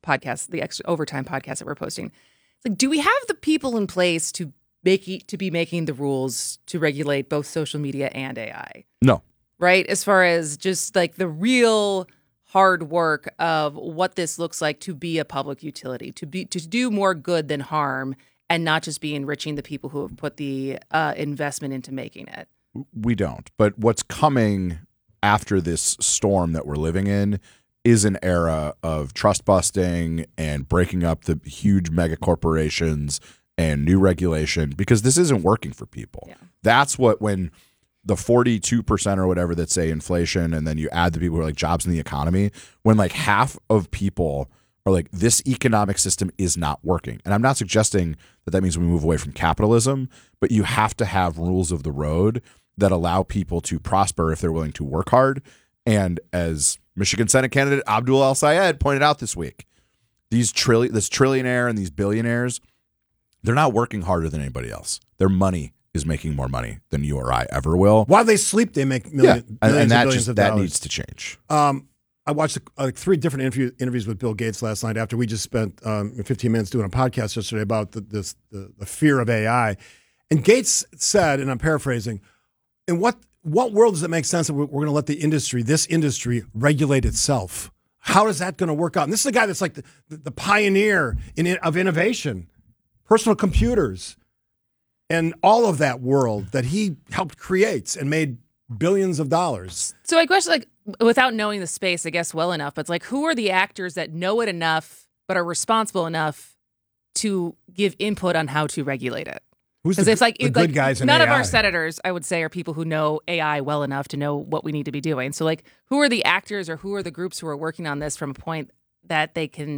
podcast, the extra overtime podcast that we're posting. It's like, do we have the people in place to be making the rules to regulate both social media and AI? No. Right? As far as just like the real hard work of what this looks like to be a public utility, to do more good than harm, and not just be enriching the people who have put the investment into making it. We don't. But what's coming after this storm that we're living in is an era of trust busting and breaking up the huge mega corporations and new regulation, because this isn't working for people. Yeah. That's what, when the 42% or whatever that say inflation, and then you add the people who are like jobs in the economy, when like half of people are like, this economic system is not working. And I'm not suggesting that means we move away from capitalism, but you have to have rules of the road that allow people to prosper if they're willing to work hard. And as Michigan Senate candidate Abdul El-Sayed pointed out this week, this trillionaire and these billionaires, they're not working harder than anybody else. Their money is making more money than you or I ever will. While they sleep, they make millions and that billions of dollars. That needs to change. I watched 3 different interviews with Bill Gates last night after we just spent 15 minutes doing a podcast yesterday about the fear of AI. And Gates said, and I'm paraphrasing, in what world does it make sense that we're going to let this industry regulate itself? How is that going to work out? And this is a guy that's like the pioneer of innovation, personal computers, and all of that world that he helped create and made billions of dollars. So I question, like, without knowing the space, I guess, well enough, but it's like, who are the actors that know it enough but are responsible enough to give input on how to regulate it? Because it's like good guys in none AI. Of our senators, I would say, are people who know AI well enough to know what we need to be doing. So, like, who are the actors or who are the groups who are working on this from a point that they can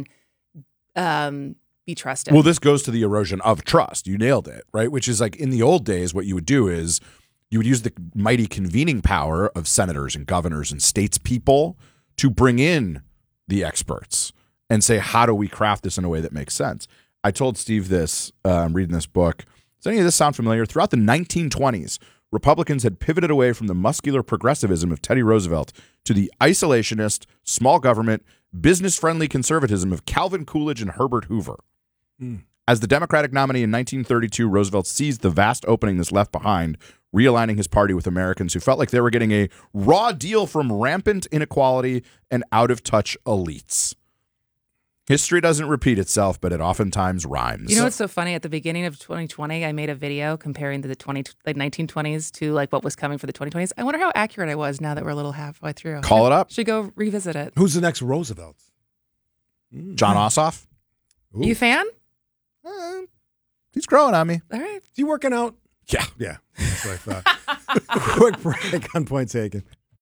be trusted? Well, this goes to the erosion of trust. You nailed it, right? Which is like, in the old days, what you would do is you would use the mighty convening power of senators and governors and statespeople to bring in the experts and say, how do we craft this in a way that makes sense? I told Steve this, I'm reading this book. Does any of this sound familiar? Throughout the 1920s, Republicans had pivoted away from the muscular progressivism of Teddy Roosevelt to the isolationist, small government, business-friendly conservatism of Calvin Coolidge and Herbert Hoover. As the Democratic nominee in 1932, Roosevelt seized the vast opening this left behind, realigning his party with Americans who felt like they were getting a raw deal from rampant inequality and out-of-touch elites. History doesn't repeat itself, but it oftentimes rhymes. You know what's so funny? At the beginning of 2020, I made a video comparing the 1920s to like what was coming for the 2020s. I wonder how accurate I was now that we're a little halfway through. Call it up. Should go revisit it. Who's the next Roosevelt? John Ossoff. Ooh. You a fan? He's growing on me. All right. Is he working out? Yeah. Yeah. That's what I thought. Quick break on Point Taken.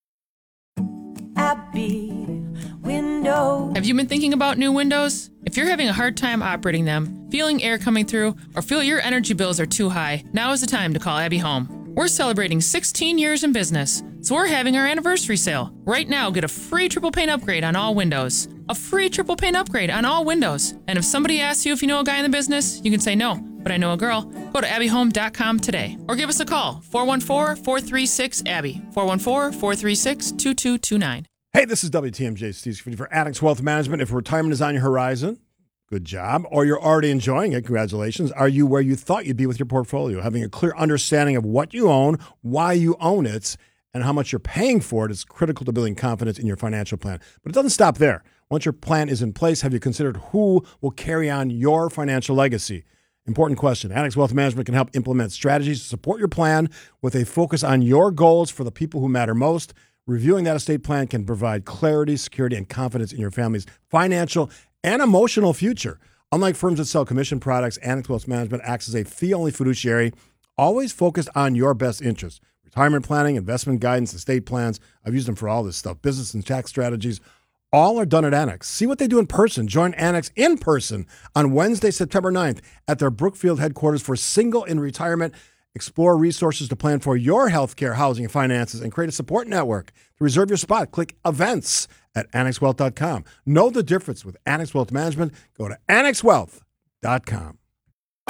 Abby Windows. Have you been thinking about new windows? If you're having a hard time operating them, feeling air coming through, or feel your energy bills are too high, now is the time to call Abby Home. We're celebrating 16 years in business, so we're having our anniversary sale. Right now, get a free triple pane upgrade on all windows. A free triple pane upgrade on all windows. And if somebody asks you if you know a guy in the business, you can say no, but I know a girl. Go to abbyhome.com today or give us a call, 414-436-ABBY, 414-436-2229. Hey, this is WTMJ Steve Scaffidi for Annex Wealth Management. If retirement is on your horizon, good job, or you're already enjoying it, congratulations. Are you where you thought you'd be with your portfolio? Having a clear understanding of what you own, why you own it, and how much you're paying for it is critical to building confidence in your financial plan. But it doesn't stop there. Once your plan is in place, have you considered who will carry on your financial legacy? Important question. Annex Wealth Management can help implement strategies to support your plan with a focus on your goals for the people who matter most. Reviewing that estate plan can provide clarity, security, and confidence in your family's financial and emotional future. Unlike firms that sell commission products, Annex Wealth Management acts as a fee-only fiduciary, always focused on your best interest. Retirement planning, investment guidance, estate plans. I've used them for all this stuff. Business and tax strategies. All are done at Annex. See what they do in person. Join Annex in person on Wednesday, September 9th at their Brookfield headquarters for Single in Retirement. Explore resources to plan for your healthcare, housing, and finances, and create a support network. To reserve your spot, click events at annexwealth.com. Know the difference with Annex Wealth Management. Go to annexwealth.com.